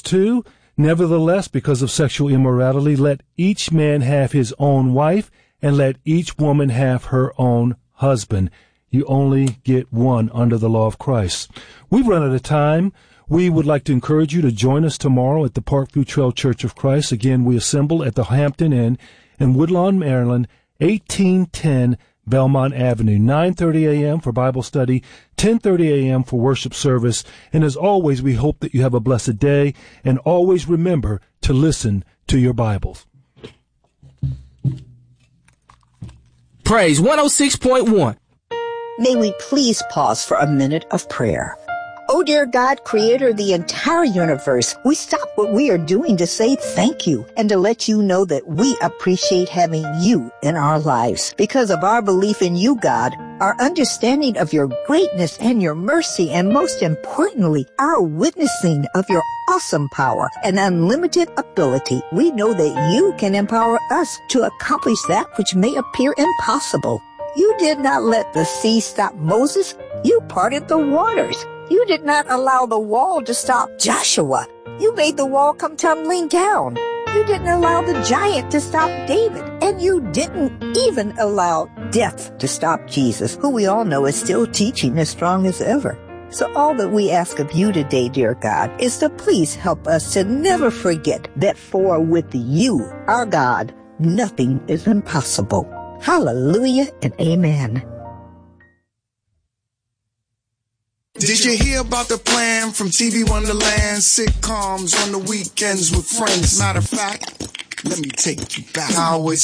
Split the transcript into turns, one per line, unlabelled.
2, nevertheless, because of sexual immorality, let each man have his own wife, and let each woman have her own husband. You only get one under the law of Christ. We've run out of time. We would like to encourage you to join us tomorrow at the Parkview Trail Church of Christ. Again, we assemble at the Hampton Inn in Woodlawn, Maryland, 1810 Belmont Avenue, 9:30 a.m. for Bible study, 10:30 a.m. for worship service. And as always, we hope that you have a blessed day, and always remember to listen to your Bibles.
Praise 106.1.
May we please pause for a minute of prayer. Oh, dear God, creator of the entire universe, we stop what we are doing to say thank you and to let you know that we appreciate having you in our lives. Because of our belief in you, God, our understanding of your greatness and your mercy, and most importantly, our witnessing of your awesome power and unlimited ability, we know that you can empower us to accomplish that which may appear impossible. You did not let the sea stop Moses. You parted the waters. You did not allow the wall to stop Joshua. You made the wall come tumbling down. You didn't allow the giant to stop David. And you didn't even allow death to stop Jesus, who we all know is still teaching as strong as ever. So all that we ask of you today, dear God, is to please help us to never forget that for with you, our God, nothing is impossible. Hallelujah and amen.
Did you hear about the plan from TV Wonderland? Sitcoms on the weekends with friends. Matter of fact, let me take you back. How it